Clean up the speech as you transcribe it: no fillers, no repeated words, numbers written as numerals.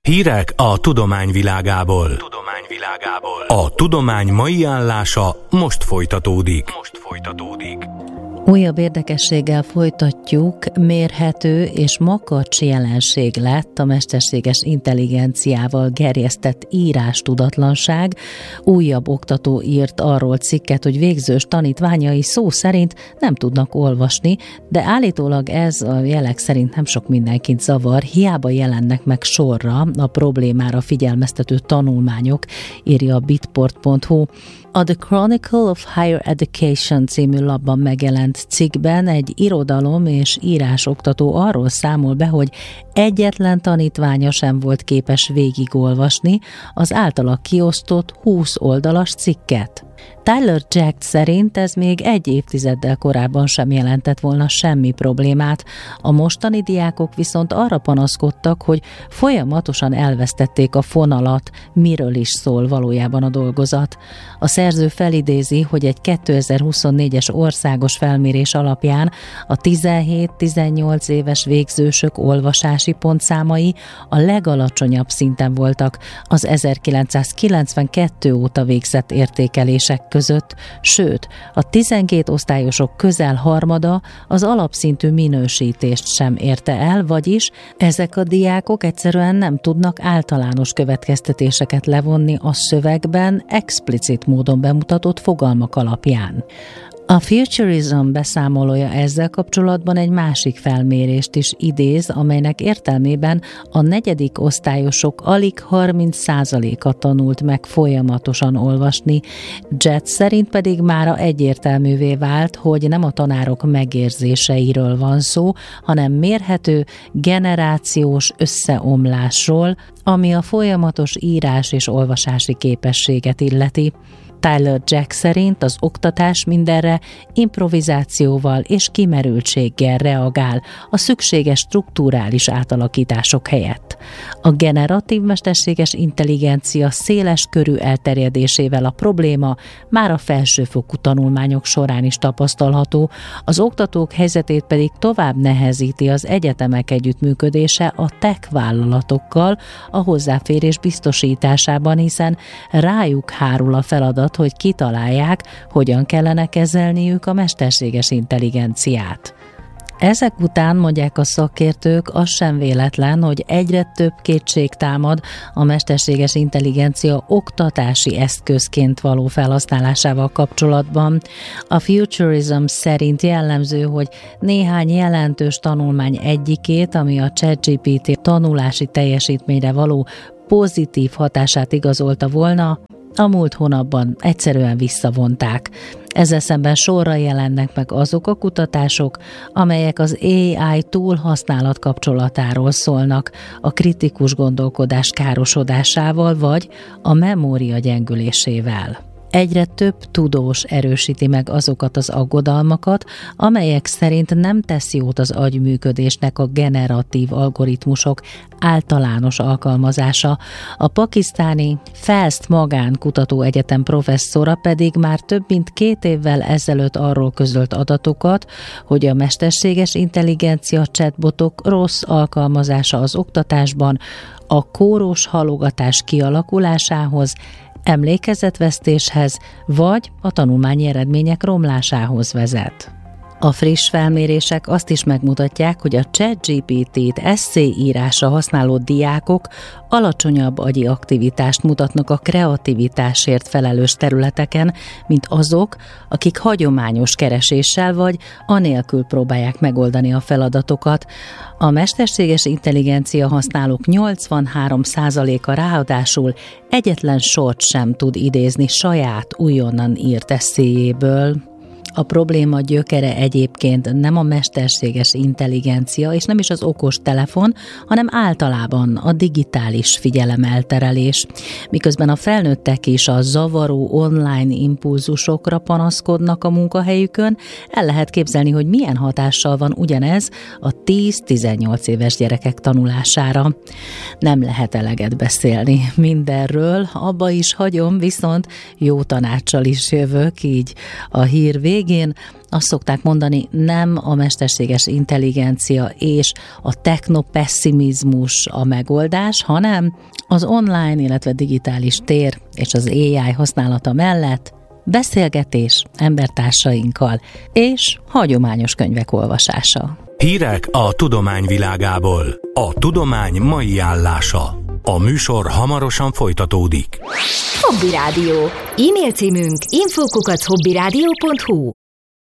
Hírek a tudomány világából. A tudomány mai állása most folytatódik. Újabb érdekességgel folytatjuk, mérhető és makacs jelenség lett a mesterséges intelligenciával gerjesztett írástudatlanság. Újabb oktató írt arról cikket, hogy végzős tanítványai szó szerint nem tudnak olvasni, de állítólag ez a jelek szerint nem sok mindenkit zavar, hiába jelennek meg sorra a problémára figyelmeztető tanulmányok, írja a bitport.hu. A The Chronicle of Higher Education című lapban megjelent cikkben egy irodalom- és írásoktató arról számol be, hogy egyetlen tanítványa sem volt képes végigolvasni az általa kiosztott 20 oldalas cikket. Tyler Jagd szerint ez még egy évtizeddel korábban sem jelentett volna semmi problémát. A mostani diákok viszont arra panaszkodtak, hogy folyamatosan elvesztették a fonalat, miről is szól valójában a dolgozat. A szerző felidézi, hogy egy 2024-es országos felmérés alapján a 17-18 éves végzősök olvasási pontszámai a legalacsonyabb szinten voltak az 1992 óta végzett értékelések között, sőt, a 12 osztályosok közel harmada az alapszintű minősítést sem érte el, vagyis ezek a diákok egyszerűen nem tudnak általános következtetéseket levonni a szövegben explicit módon bemutatott fogalmak alapján. A Futurism beszámolója ezzel kapcsolatban egy másik felmérést is idéz, amelynek értelmében a negyedik osztályosok alig 30%-a tanult meg folyamatosan olvasni. Jagd szerint pedig mára egyértelművé vált, hogy nem a tanárok megérzéseiről van szó, hanem mérhető generációs összeomlásról, ami a folyamatos írás és olvasási képességet illeti. Tyler Jagd szerint az oktatás mindenre improvizációval és kimerültséggel reagál a szükséges strukturális átalakítások helyett. A generatív mesterséges intelligencia széles körű elterjedésével a probléma már a felsőfokú tanulmányok során is tapasztalható, az oktatók helyzetét pedig tovább nehezíti az egyetemek együttműködése a tech vállalatokkal a hozzáférés biztosításában, hiszen rájuk hárul a feladat, hogy kitalálják, hogyan kellene kezelniük a mesterséges intelligenciát. Ezek után, mondják a szakértők, az sem véletlen, hogy egyre több kétség támad a mesterséges intelligencia oktatási eszközként való felhasználásával kapcsolatban. A Futurism szerint jellemző, hogy néhány jelentős tanulmány egyikét, ami a ChatGPT tanulási teljesítményre való pozitív hatását igazolta volna, a múlt hónapban egyszerűen visszavonták. Ezzel szemben sorra jelennek meg azok a kutatások, amelyek az AI túlhasználat kapcsolatáról szólnak, a kritikus gondolkodás károsodásával vagy a memória gyengülésével. Egyre több tudós erősíti meg azokat az aggodalmakat, amelyek szerint nem tesz jót az agyműködésnek a generatív algoritmusok általános alkalmazása. A pakisztáni Fast Magánkutató Egyetem professzora pedig már több mint 2 évvel ezelőtt arról közölt adatokat, hogy a mesterséges intelligencia chatbotok rossz alkalmazása az oktatásban a kóros halogatás kialakulásához, emlékezetvesztéshez vagy a tanulmányi eredmények romlásához vezet. A friss felmérések azt is megmutatják, hogy a ChatGPT-t esszéírásra használó diákok alacsonyabb agyi aktivitást mutatnak a kreativitásért felelős területeken, mint azok, akik hagyományos kereséssel vagy anélkül próbálják megoldani a feladatokat. A mesterséges intelligencia használók 83%-a ráadásul egyetlen sort sem tud idézni saját újonnan írt esszéjéből. A probléma gyökere egyébként nem a mesterséges intelligencia, és nem is az okos telefon, hanem általában a digitális figyelemelterelés. Miközben a felnőttek is a zavaró online impulzusokra panaszkodnak a munkahelyükön, el lehet képzelni, hogy milyen hatással van ugyanez a 10-18 éves gyerekek tanulására. Nem lehet eleget beszélni mindenről, abba is hagyom, viszont jó tanáccsal is jövök, így a hír végén. végén azt szokták mondani, nem a mesterséges intelligencia és a technopesszimizmus a megoldás, hanem az online, illetve digitális tér és az AI használata mellett beszélgetés embertársainkkal és hagyományos könyvek olvasása. Hírek a tudomány világából. A tudomány mai állása. A műsor hamarosan folytatódik. Hobby Rádió. E-mail címünk info@hobbyradio.hu.